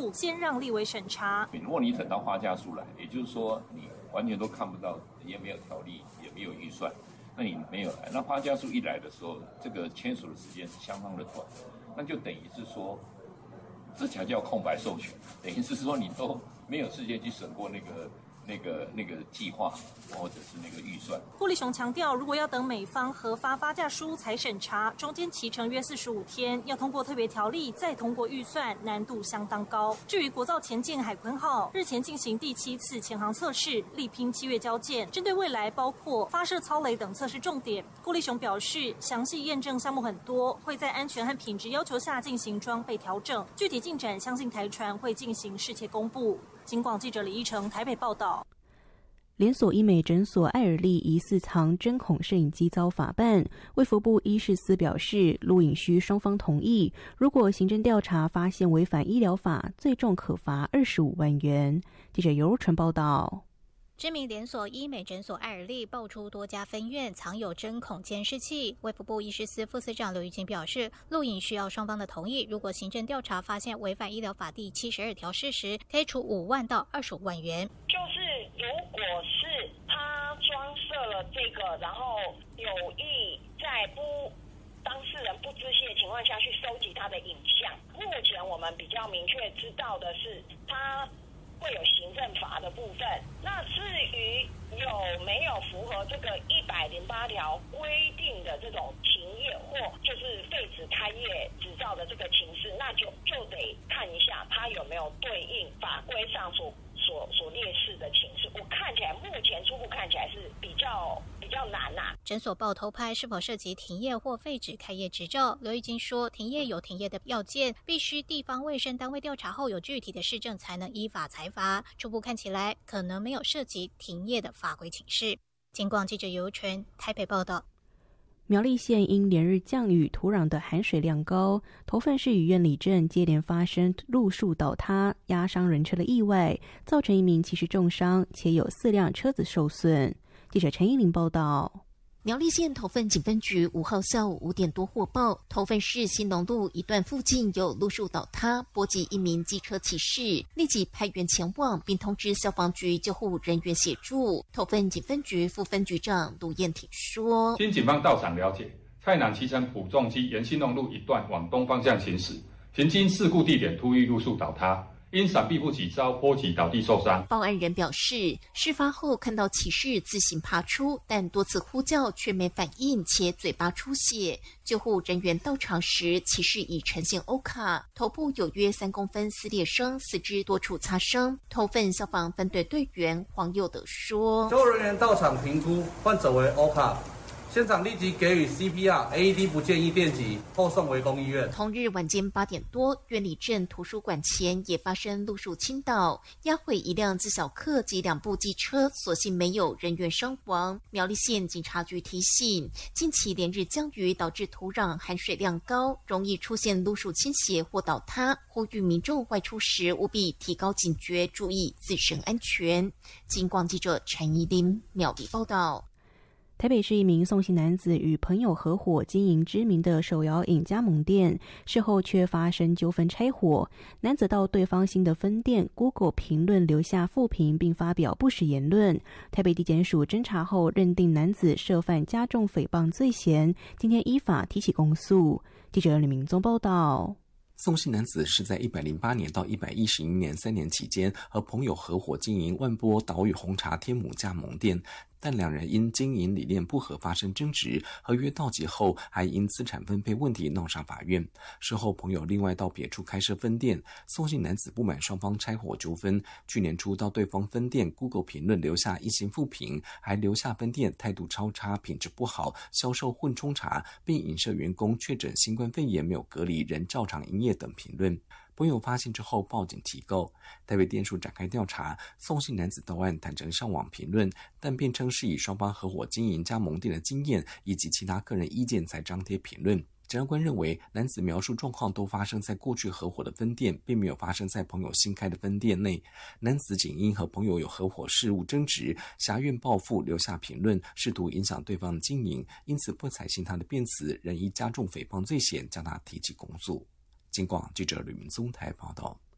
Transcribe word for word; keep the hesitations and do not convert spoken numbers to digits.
度先让立委审查。 如果你等到花家书来，也就是说你完全都看不到，也没有条例，也没有预算，那你没有来，那花家书一来的时候，这个签署的时间是相当的短，那就等于是说，这才叫空白授权，等于是说你都没有时间去审过那个。那个那个计划或者是那个预算。 顾立雄强调，如果要等美方核发发价书才审查，中间期程约四十五天，要通过特别条例再通过预算，难度相当高。至于国造前进海鲲号，日前进行第七次潜航测试，力拼七月交舰。针对未来包括发射操雷等测试重点，顾立雄表示，详细验证项目很多，会在安全和品质要求下进行装备调整。具体进展，相信台船会进行适切公布。警广记者李依成台北报道。 连锁医美诊所爱尔利疑似藏针孔摄影机遭法办，卫福部医事司表示，录影需双方同意，如果行政调查发现违反医疗法，最重可罚二十五万元。记者尤如纯报道。 知名连锁医美诊所爱尔利爆出多家分院藏有针孔监视器，卫福部医事司副司长刘玉琴表示，录影需要双方的同意，如果行政调查发现违反医疗法第七十二条事实，可以处五万到二十五万元。 就是如果是他装设了这个，然后有意在不当事人不知悉的情况下去收集他的影像，目前我们比较明确知道的是他会有行政罚的部分。那至于有没有符合这个一百零八条规定的这种停业或就是废止开业执照的这个情势，那就就得看一下他有没有对应法规上所所所列示的情势。我看起来目前初步看起来是比较比较难呐、啊。 诊所报偷拍是否涉及停业或废止开业执照？刘玉金说，停业有停业的要件，必须地方卫生单位调查后有具体的事证才能依法裁罚。初步看起来可能没有涉及停业的法规请示。警广记者尤纯台北报道。 苗栗县因连日降雨，土壤的含水量高，头份市与苑里镇接连发生路树倒塌、压伤人车的意外，造成一名骑士重伤，且有四辆车子受损。记者陈依玲报道。 苗栗县头份警分局五号下午五点多获报，头份市新农路一段附近有路树倒塌，波及一名机车骑士，立即派员前往，并通知消防局救护人员协助。头份警分局副分局长卢燕挺说：“ 经警方到场了解，蔡男骑乘普重机沿新农路一段往东方向行驶，行经事故地点突遇路树倒塌。”因闪避不及，遭波及倒地受伤。 报案人表示，事发后看到骑士自行爬出，但多次呼叫却没反应，且嘴巴出血。救护人员到场时，骑士已呈现欧卡，头部有约三公分撕裂伤，四肢多处擦伤。头份消防分队队员黄佑德说：“ 救护人员到场评估，患者为欧卡。”现场立即给予 C P R，A E D 不建议电击，后送围攻医院。 同日晚间八点多，苑里镇图书馆前也发生路树倾倒，压毁一辆自小客及两部机车，所幸没有人员伤亡。苗栗县警察局提醒，近期连日降雨导致土壤含水量高，容易出现路树倾斜或倒塌，呼吁民众外出时务必提高警觉，注意自身安全。警广记者陈怡琳苗栗报道。 台北市一名宋姓男子与朋友合伙经营知名的手摇饮加盟店，事后却发生纠纷拆伙。男子到对方新的分店 Google 评论留下负评，并发表不实言论。台北地检署侦查后认定男子涉犯加重诽谤罪嫌，今天依法提起公诉。记者李明宗报道。 宋姓男子是在一百零八年到一百一十一年三年期间，和朋友合伙经营万波岛屿红茶天母加盟店，但两人因经营理念不合发生争执，合约到期后还因资产分配问题闹上法院。事后朋友另外到别处开设分店，宋姓男子不满双方拆伙纠纷，去年初到对方分店 Google 评论留下一星负评，还留下分店态度超差、品质不好、销售混冲茶，并影射员工确诊新冠肺炎没有隔离仍照常营业等评论。朋友发现之后报警提告，台北地署展开调查。宋姓男子到案坦诚上网评论，但辩称是以双方合伙经营加盟店的经验以及其他个人意见才张贴评论。检察官认为，男子描述状况都发生在过去合伙的分店，并没有发生在朋友新开的分店内。男子仅因和朋友有合伙事务争执，挟怨报复留下评论，试图影响对方的经营，因此不采信他的辩词，仍以加重诽谤罪嫌将他提起公诉。警广记者吕明宗台报道。